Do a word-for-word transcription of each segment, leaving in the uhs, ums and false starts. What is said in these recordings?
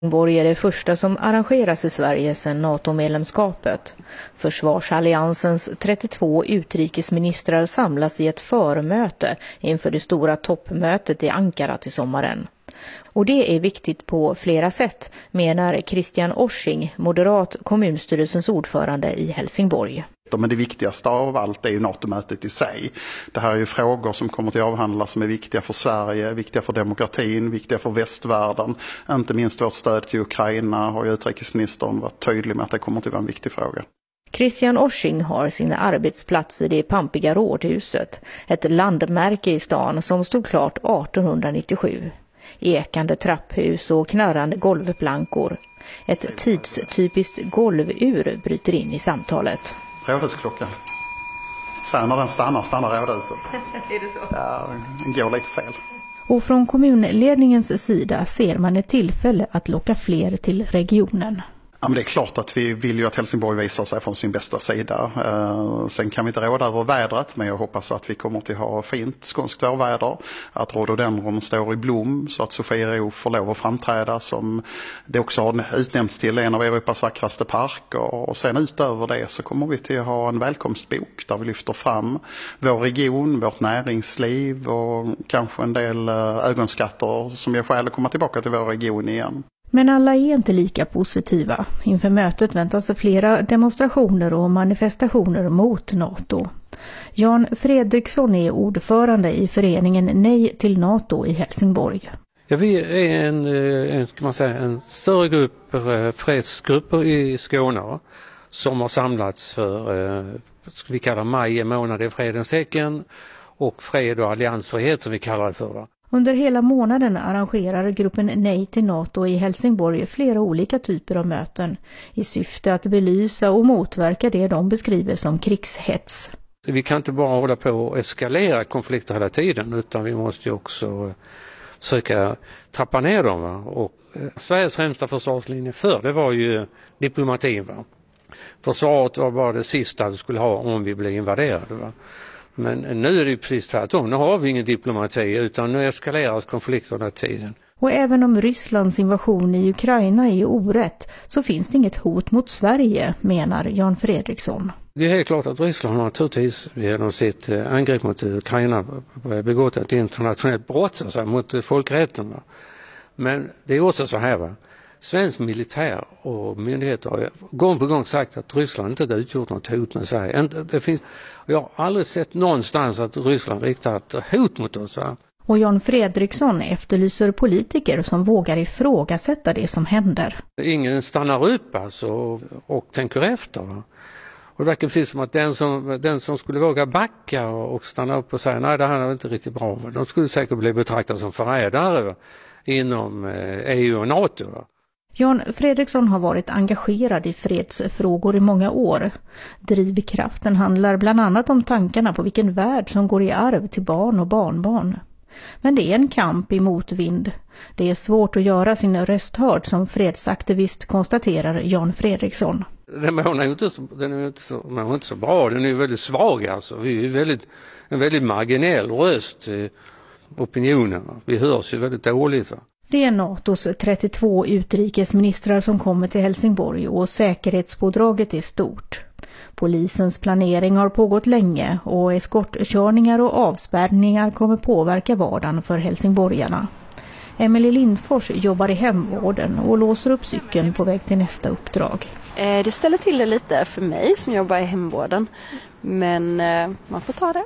Helsingborg är det första som arrangeras i Sverige sedan NATO-medlemskapet. Försvarsalliansens trettiotvå utrikesministrar samlas i ett förmöte inför det stora toppmötet i Ankara till sommaren. Och det är viktigt på flera sätt, menar Christian Osching, moderat kommunstyrelsens ordförande i Helsingborg. Men det viktigaste av allt är ju NATO-mötet i sig. Det här är ju frågor som kommer att avhandlas som är viktiga för Sverige, viktiga för demokratin, viktiga för västvärlden. Inte minst vårt stöd till Ukraina har ju utrikesministern varit tydlig med att det kommer att vara en viktig fråga. Christian Osching har sina arbetsplatser i det pampiga rådhuset, ett landmärke i stan som stod klart artonhundranittiosju. Ekande trapphus och knarrande golvplankor. Ett tidstypiskt golvur bryter in i samtalet. Rådhusklockan. Sen när den stannar, stannar rådhuset. Är det så? Ja, den går lite fel. Och från kommunledningens sida ser man ett tillfälle att locka fler till regionen. Ja, men det är klart att vi vill ju att Helsingborg visar sig från sin bästa sida. Eh, sen kan vi inte råda över vädret, men jag hoppas att vi kommer till ha fint skånskt vårväder. Att rhododendron står i blom så att Sofiero får lov att framträda som det också har utnämnts till en av Europas vackraste parker. Och sen utöver det så kommer vi till att ha en välkomstbok där vi lyfter fram vår region, vårt näringsliv och kanske en del ögonskatter som ger skäl att komma tillbaka till vår region igen. Men alla är inte lika positiva. Inför mötet väntas flera demonstrationer och manifestationer mot NATO. Jan Fredriksson är ordförande i föreningen Nej till NATO i Helsingborg. Ja, vi är en, en, kan man säga, en större grupp fredsgrupper i Skåne som har samlats för, vi kallar maj månad i fredens tecken och fred och alliansfrihet som vi kallar det för. Under hela månaden arrangerar gruppen Nej till NATO i Helsingborg flera olika typer av möten i syfte att belysa och motverka det de beskriver som krigshets. Vi kan inte bara hålla på och eskalera konflikter hela tiden utan vi måste också försöka trappa ner dem. Va? Och Sveriges främsta försvarslinje för det var ju diplomatin. Va? Försvaret var bara det sista vi skulle ha om vi blev invaderade. Va? Men nu är det ju precis tvärtom. Nu har vi ingen diplomati utan nu eskaleras konflikterna tiden. Och även om Rysslands invasion i Ukraina är orätt så finns det inget hot mot Sverige, menar Jan Fredriksson. Det är helt klart att Ryssland har naturligtvis genom sitt angrepp mot Ukraina begått ett internationellt brott så att säga, mot folkrätten. Va? Men det är också så här va. Svensk militär och myndigheter har gång på gång sagt att Ryssland inte har utgjort något hot mot Sverige. Det finns, jag har aldrig sett någonstans att Ryssland riktar ett hot mot oss. Va? Och Jan Fredriksson efterlyser politiker som vågar ifrågasätta det som händer. Ingen stannar upp alltså och, och tänker efter. Va? Och det verkar precis som att den som, den som skulle våga backa och, och stanna upp och säga nej det här är inte riktigt bra. Va? De skulle säkert bli betraktade som förrädare va? Inom E U och NATO. Va? Jan Fredriksson har varit engagerad i fredsfrågor i många år. Drivkraften handlar bland annat om tankarna på vilken värld som går i arv till barn och barnbarn. Men det är en kamp i motvind. Det är svårt att göra sin röst hörd som fredsaktivist, konstaterar Jan Fredriksson. Den är ju inte så, den är inte så, den är inte så bra, den är ju väldigt svag alltså. Vi är väldigt, en väldigt marginell röst i opinionen. Vi hörs ju väldigt dåligt va. Det är NATOs trettiotvå utrikesministrar som kommer till Helsingborg och säkerhetspådraget är stort. Polisens planering har pågått länge och eskortkörningar och avspärrningar kommer påverka vardagen för helsingborgarna. Emelie Lindfors jobbar i hemvården och låser upp cykeln på väg till nästa uppdrag. Det ställer till det lite för mig som jobbar i hemvården, men man får ta det.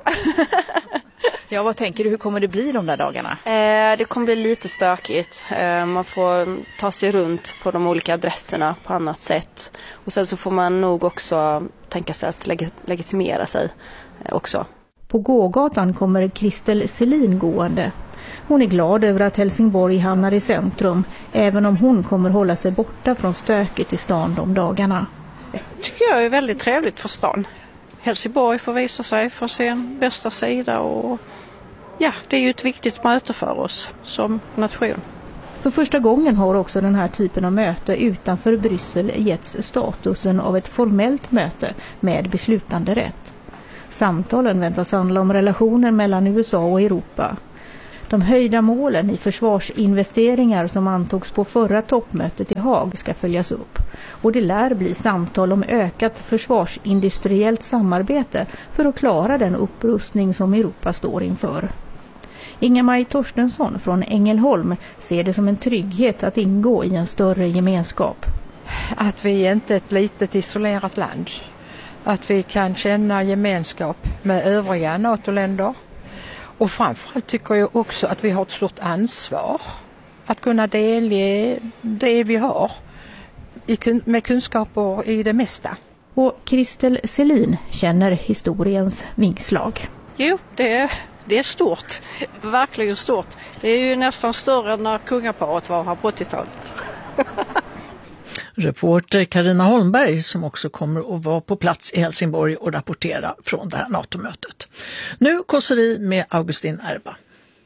Ja, vad tänker du? Hur kommer det bli de där dagarna? Eh, det kommer bli lite stökigt. Eh, man får ta sig runt på de olika adresserna på annat sätt. Och sen så får man nog också tänka sig att leg- legitimera sig eh, också. På gågatan kommer Kristel Selin gående. Hon är glad över att Helsingborg hamnar i centrum, även om hon kommer hålla sig borta från stöket i stan de dagarna. Det tycker jag är väldigt trevligt för stan. Helsingborg får visa sig från sin bästa sida och ja, det är ju ett viktigt möte för oss som nation. För första gången har också den här typen av möte utanför Bryssel getts statusen av ett formellt möte med beslutande rätt. Samtalen väntas handla om relationen mellan U S A och Europa. De höjda målen i försvarsinvesteringar som antogs på förra toppmötet i Haag ska följas upp. Och det lär bli samtal om ökat försvarsindustriellt samarbete för att klara den upprustning som Europa står inför. Inga-Maj Torstensson från Ängelholm ser det som en trygghet att ingå i en större gemenskap. Att vi inte är ett litet isolerat land. Att vi kan känna gemenskap med övriga NATO-länder. Och framförallt tycker jag också att vi har ett stort ansvar att kunna delge det vi har med kunskaper i det mesta. Och Kristel Selin känner historiens vingslag. Jo, det är, det är stort. Verkligen stort. Det är ju nästan större än när kungaparet var här på åttiotalet. Reporter Carina Holmberg som också kommer att vara på plats i Helsingborg och rapportera från det här NATO-mötet. Nu kåseri med Augustin Erba.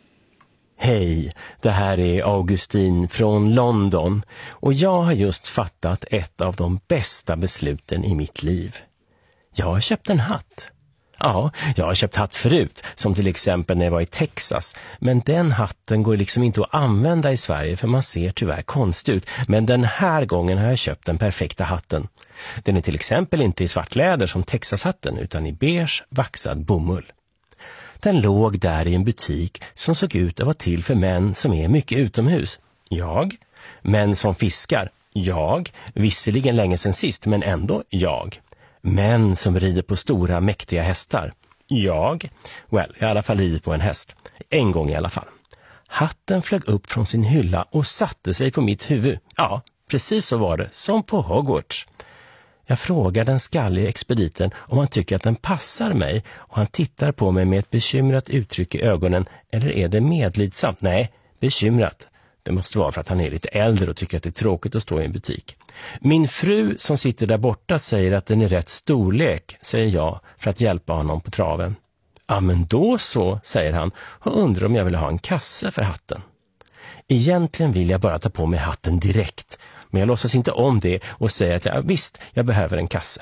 Hej, det här är Augustin från London och jag har just fattat ett av de bästa besluten i mitt liv. Jag har köpt en hatt. Ja, jag har köpt hatt förut, som till exempel när jag var i Texas. Men den hatten går liksom inte att använda i Sverige för man ser tyvärr konstigt ut. Men den här gången har jag köpt den perfekta hatten. Den är till exempel inte i svart läder som Texas-hatten utan i beige vaxad bomull. Den låg där i en butik som såg ut att vara till för män som är mycket utomhus. Jag. Män som fiskar. Jag. Visserligen länge sedan sist men ändå jag. Män som rider på stora mäktiga hästar. Jag, well, i alla fall rider på en häst. En gång i alla fall. Hatten flög upp från sin hylla och satte sig på mitt huvud. Ja, precis så var det, som på Hogwarts. Jag frågar den skalliga expediten om han tycker att den passar mig och han tittar på mig med ett bekymrat uttryck i ögonen. Eller är det medlidsamt? Nej, bekymrat. Det måste vara för att han är lite äldre och tycker att det är tråkigt att stå i en butik. Min fru som sitter där borta säger att den är rätt storlek, säger jag, för att hjälpa honom på traven. Ja, men då så, säger han och undrar om jag vill ha en kasse för hatten. Egentligen vill jag bara ta på mig hatten direkt, men jag låtsas inte om det och säger att jag, visst, jag behöver en kasse.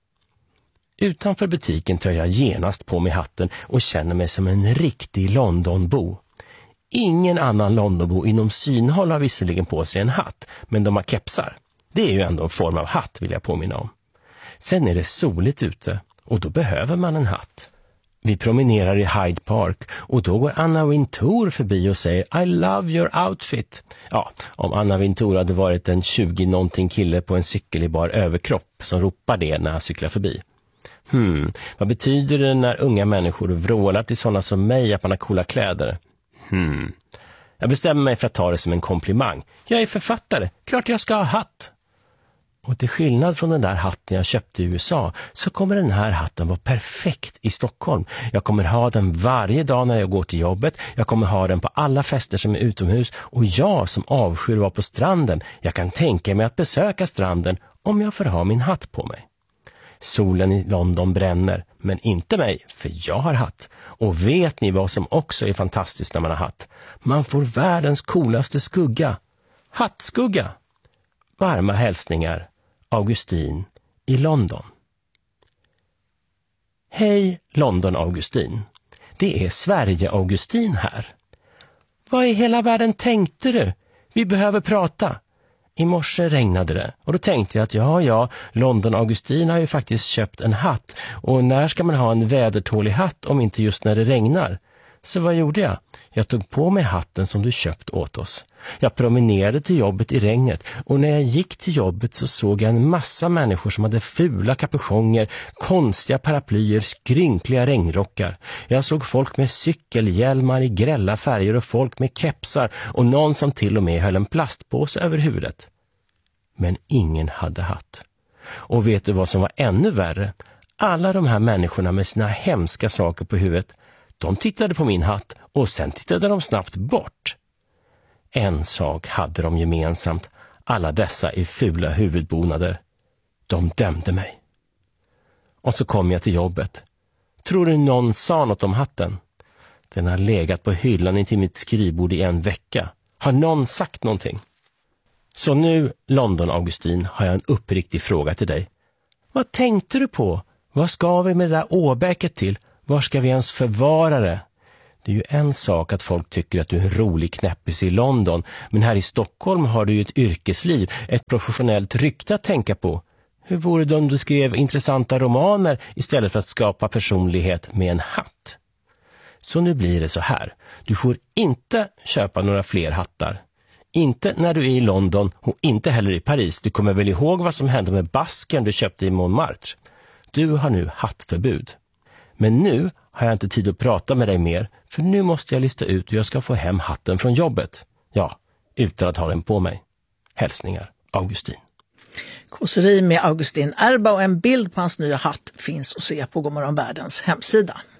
Utanför butiken tar jag genast på mig hatten och känner mig som en riktig Londonbo. Ingen annan Londonbo inom synhåll har visserligen på sig en hatt, men de har kepsar. Det är ju ändå en form av hatt, vill jag påminna om. Sen är det soligt ute och då behöver man en hatt. Vi promenerar i Hyde Park och då går Anna Wintour förbi och säger I love your outfit. Ja, om Anna Wintour hade varit en tjugo-någonting kille på en cykel i bar överkropp som ropar det när han cyklar förbi. Hmm, vad betyder det när unga människor vrålar till sådana som mig att man har coola kläder? Hmm. Jag bestämmer mig för att ta det som en komplimang. Jag är författare, klart jag ska ha hatt. Och till skillnad från den där hatten jag köpte i U S A så kommer den här hatten vara perfekt i Stockholm. Jag kommer ha den varje dag när jag går till jobbet. Jag kommer ha den på alla fester som är utomhus. Och jag som avskyr var på stranden, jag kan tänka mig att besöka stranden om jag får ha min hatt på mig. Solen i London bränner, men inte mig, för jag har hatt. Och vet ni vad som också är fantastiskt när man har hatt? Man får världens coolaste skugga. Hattskugga! Varma hälsningar, Augustin i London. Hej London Augustin. Det är Sverige Augustin här. Vad i hela världen tänkte du? Vi behöver prata. I morse regnade det och då tänkte jag att ja, ja, London Augustin har ju faktiskt köpt en hatt. Och när ska man ha en vädertålig hatt om inte just när det regnar? Så vad gjorde jag? Jag tog på mig hatten som du köpt åt oss. Jag promenerade till jobbet i regnet och när jag gick till jobbet så såg jag en massa människor som hade fula kapuchonger, konstiga paraplyer, skrynkliga regnrockar. Jag såg folk med cykelhjälmar i grälla färger och folk med kepsar och någon som till och med höll en plastpåse över huvudet. Men ingen hade hatt. Och vet du vad som var ännu värre? Alla de här människorna med sina hemska saker på huvudet, de tittade på min hatt och sen tittade de snabbt bort. En sak hade de gemensamt, alla dessa i fula huvudbonader. De dömde mig. Och så kom jag till jobbet. Tror du någon sa något om hatten? Den har legat på hyllan intill mitt skrivbord i en vecka. Har någon sagt någonting? Så nu, London Augustin, har jag en uppriktig fråga till dig. Vad tänkte du på? Vad ska vi med det där åbäcket till? Var ska vi ens förvara det? Det är ju en sak att folk tycker att du är en rolig knäppis i London, men här i Stockholm har du ju ett yrkesliv, ett professionellt rykte att tänka på. Hur vore det om du skrev intressanta romaner istället för att skapa personlighet med en hatt? Så nu blir det så här. Du får inte köpa några fler hattar. Inte när du är i London och inte heller i Paris. Du kommer väl ihåg vad som hände med basken du köpte i Montmartre. Du har nu hattförbud. Men nu har jag inte tid att prata med dig mer, för nu måste jag lista ut hur jag ska få hem hatten från jobbet. Ja, utan att ha den på mig. Hälsningar, Augustin. Kåseri med Augustin Erba, och en bild på hans nya hatt finns att se på Godmorgon Världens hemsida.